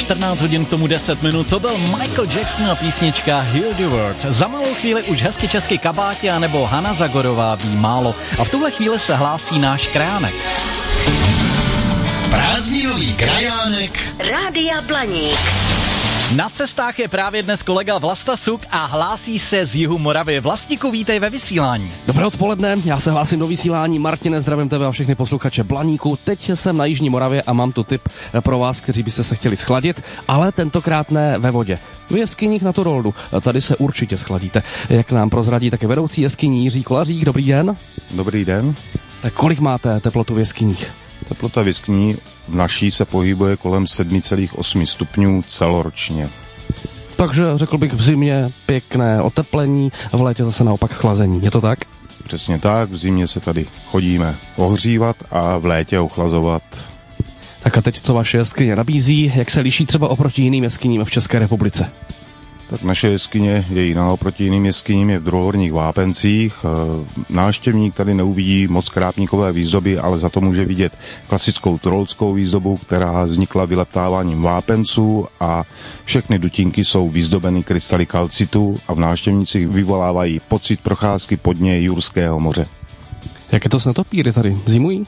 14 hodin k tomu 10 minut. To byl Michael Jackson a písnička Hear the Words. Za malou chvíli už hezky česky Kabáti a nebo Hana Zagorová ví málo. A v tuhle chvíli se hlásí náš krajánek. Prázdninový krajánek Rádia Blaník. Na cestách je právě dnes kolega Vlasta Suk a hlásí se z jihu Moravy. Vlastíku, vítej ve vysílání. Dobré odpoledne, já se hlásím do vysílání. Martine, zdravím tebe a všechny posluchače Blaníku. Teď jsem na jižní Moravě a mám tu tip pro vás, kteří byste se chtěli schladit, ale tentokrát ne ve vodě. V jeskyních na Turoldu. Tady se určitě schladíte. Jak nám prozradí také vedoucí jeskyní Jiří Kolařík. Dobrý den. Dobrý den. Tak kolik máte teplotu v jeskyních? Teplota v jeskyní v naší se pohybuje kolem 7,8 stupňů celoročně. Takže řekl bych v zimě pěkné oteplení, v létě zase naopak chlazení. Je to tak? Přesně tak, v zimě se tady chodíme ohřívat a v létě ochlazovat. Tak a teď co vaše jeskyně nabízí, jak se liší třeba oproti jiným jeskyním v České republice? Tak naše jeskyně je jiná oproti jiným jeskyním, je v druhohorních vápencích. Návštěvník tady neuvidí moc krápníkové výzdoby, ale za to může vidět klasickou turolskou výzdobu, která vznikla vyleptáváním vápenců a všechny dutinky jsou vyzdobeny krystaly kalcitu a v návštěvnících vyvolávají pocit procházky po dně Jurského moře. Jak je to s netopíry tady? Zimují?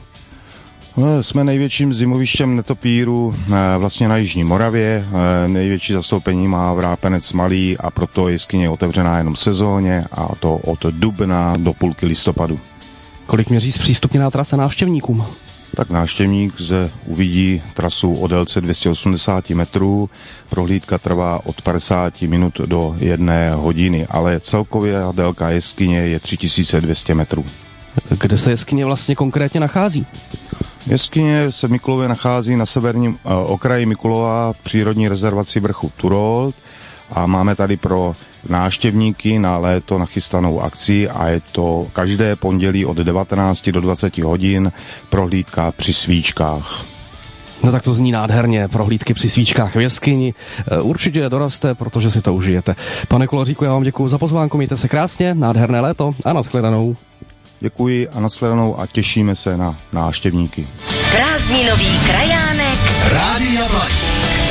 Jsme největším zimovištěm netopíru vlastně na jižní Moravě. Největší zastoupení má Vrápenec Malý a proto jeskyně je otevřená jenom sezóně a to od dubna do půlky listopadu. Kolik měří zpřístupněná trasa návštěvníkům? Tak návštěvník zde uvidí trasu o délce 280 metrů. Prohlídka trvá od 50 minut do 1 hodiny, ale celkově délka jeskyně je 3200 metrů. Kde se jeskyně vlastně konkrétně nachází? Jeskyně se v Mikulově nachází na severním okraji Mikulova v přírodní rezervaci vrchu Turold a máme tady pro návštěvníky na léto nachystanou akci a je to každé pondělí od 19 do 20 hodin prohlídka při svíčkách. No tak to zní nádherně, prohlídky při svíčkách v jeskyni. Určitě doraste, protože si to užijete. Pane Kolaříku, já vám děkuji za pozvánku, mějte se krásně, nádherné léto a nashledanou. Děkuji a nashledanou a těšíme se na návštěvníky. Prázdninový krajánek Rádia Blaník.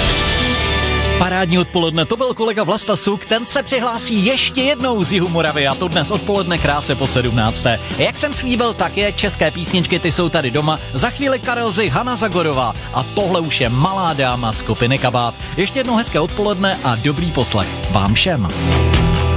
Parádní odpoledne, to byl kolega Vlasta Suk, ten se přihlásí ještě jednou z jihu Moravy a to dnes odpoledne krátce po 17. Jak jsem slíbil, tak je české písničky, ty jsou tady doma, za chvíli Karel Zich, Hana Zagorová a tohle už je Malá dáma skupiny Kabát. Ještě jednou hezké odpoledne a dobrý poslech vám všem.